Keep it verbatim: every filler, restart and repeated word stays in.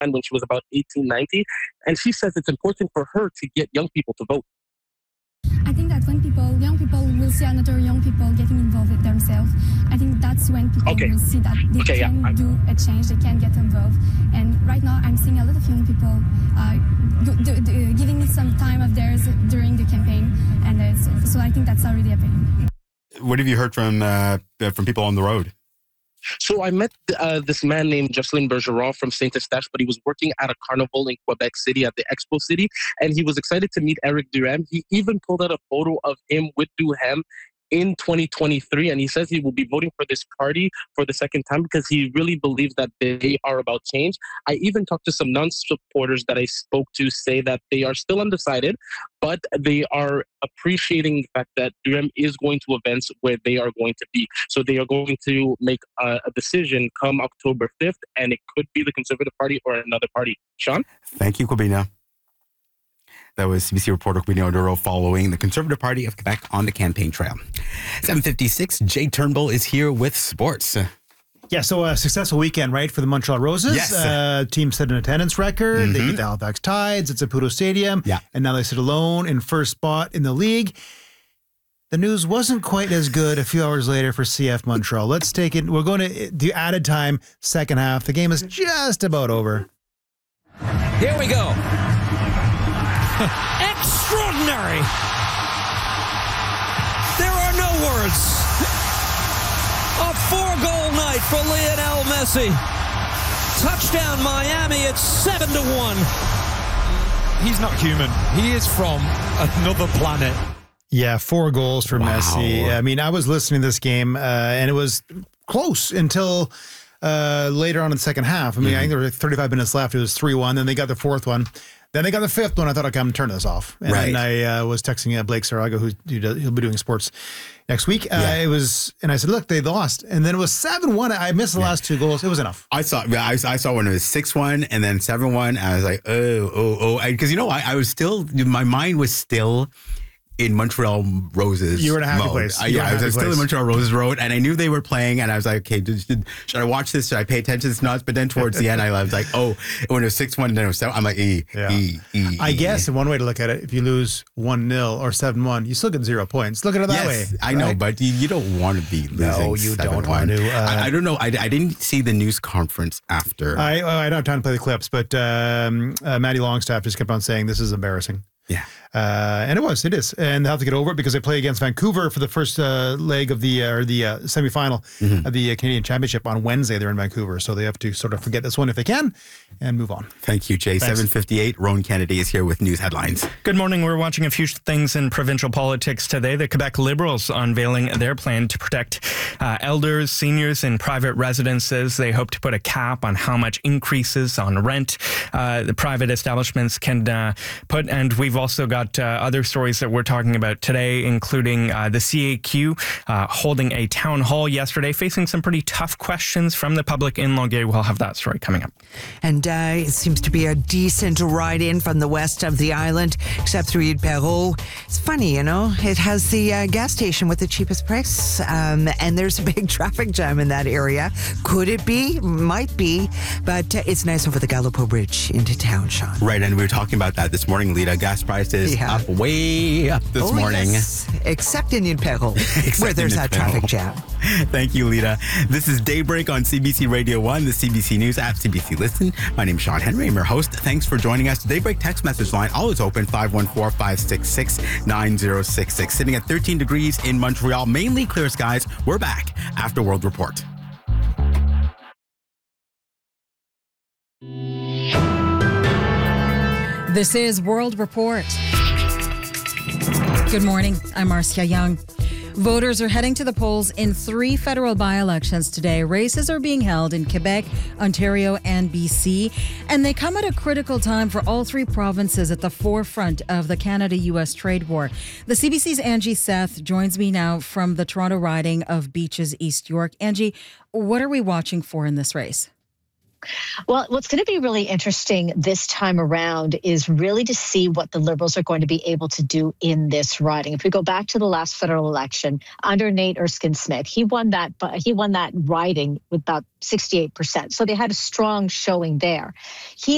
when she was about eighteen, nineteen. And she says it's important for her to get young people to vote. I think that when people, young people will see another young people getting involved with themselves, I think that's when people Okay. will see that they Okay, yeah, can I- do a change, they can get involved. And right now, I'm seeing a lot of young people uh, do, do, do, giving me some time of theirs during the campaign, and uh, so, so I think that's already happening. What have you heard from uh, from people on the road? So I met uh, this man named Jocelyn Bergeron from Saint Eustache, but he was working at a carnival in Quebec City at the Expo City, and he was excited to meet Eric Duhem. He even pulled out a photo of him with Duhem in twenty twenty-three, and he says he will be voting for this party for the second time because he really believes that they are about change. I even talked to some non-supporters that I spoke to say that they are still undecided, but they are appreciating the fact that Duhem is going to events where they are going to be. So they are going to make a, a decision come October fifth, and it could be the Conservative Party or another party. Sean? Thank you, Kwabena. That was C B C reporter Kwabena Oduro following the Conservative Party of Quebec on the campaign trail. seven fifty-six, Jay Turnbull is here with sports. Yeah, so a successful weekend, right, for the Montreal Roses. Yes. Uh, team set an attendance record. Mm-hmm. They beat the Halifax Tides. It's at Saputo Stadium. Yeah. And now they sit alone in first spot in the league. The news wasn't quite as good a few hours later for C F Montreal. Let's take it. We're going to do added time, second half. The game is just about over. Here we go. Extraordinary. There are no words. A four-goal night for Lionel Messi. Touchdown Miami. It's seven to one. He's not human. He is from another planet. Yeah, four goals for Wow. Messi. I mean, I was listening to this game, uh, and it was close until uh, later on in the second half. I mean, Mm-hmm. I think there were thirty-five minutes left. It was three one. Then they got the fourth one. Then they got the fifth one. I thought, okay, I'm going to turn this off. And Right. then I uh, was texting uh, Blake Saraga, who who does- he'll be doing sports next week. Uh, Yeah. It was, and I said, look, they lost. And then it was seven one. I missed the last two goals. It was enough. I saw I, I saw when it was six one and then seven one. I was like, oh, oh, oh. Because, you know, I, I was still, my mind was still in Montreal Roses. You were in a happy mode. place. I, You were yeah, in a I was happy still place. in Montreal Roses Road, and I knew they were playing, and I was like, okay, did, did, should I watch this? Should I pay attention to this? Not. But then towards the end, I was like, oh, when it was six one, then it was seven. I'm like, e, Yeah. e, e. I e. guess one way to look at it, if you lose one nil or seven one, you still get zero points. Look at it that Yes, way. I know, right? but you, you don't want to be losing. No, you don't seven one. want to, uh, I, I don't know. I, I didn't see the news conference after. I, I don't have time to play the clips, but um, uh, Matty Longstaff just kept on saying this is embarrassing. yeah. Uh, and it was, it is. And they'll have to get over it because they play against Vancouver for the first uh, leg of the, uh, or the uh, semifinal Mm-hmm. of the uh, Canadian Championship on Wednesday. They're in Vancouver. So they have to sort of forget this one if they can and move on. Thank you, Jay. Thanks. seven fifty-eight, Rowan Kennedy is here with news headlines. Good morning. We're watching a few things in provincial politics today. The Quebec Liberals unveiling their plan to protect uh, elders, seniors in private residences. They hope to put a cap on how much increases on rent uh, the private establishments can uh, put. And we've also got uh, other stories that we're talking about today, including uh, the C A Q uh, holding a town hall yesterday, facing some pretty tough questions from the public in Longueuil. We'll have that story coming up. And uh, it seems to be a decent ride in from the west of the island, except through Ile Perrot. It's funny, you know, it has the uh, gas station with the cheapest price, um, and there's a big traffic jam in that area. Could it be? Might be, but uh, it's nice over the Gallopo Bridge into town, Sean. Right, and we were talking about that this morning, Lita. Gas prices Yeah. up way up this Oh, morning. yes. Except in Ile Perrot, Except where in there's Ile that traffic Perrot. jam. Thank you, Lita. This is Daybreak on C B C Radio one, the C B C News app, C B C Listen. My name is Sean Henry. I'm your host. Thanks for joining us. The Daybreak text message line, always open, five one four, five six six, nine zero six six. Sitting at thirteen degrees in Montreal, mainly clear skies. We're back after World Report. This is World Report. Good morning. I'm Marcia Young. Voters are heading to the polls in three federal by-elections today. Races are being held in Quebec, Ontario, and B C, and they come at a critical time for all three provinces at the forefront of the Canada-U S trade war. The C B C's Angie Seth joins me now from the Toronto riding of Beaches, East York. Angie, what are we watching for in this race? Well, what's going to be really interesting this time around is really to see what the Liberals are going to be able to do in this riding. If we go back to the last federal election under Nate Erskine-Smith, he won that. He won that riding with about sixty-eight percent. So they had a strong showing there. He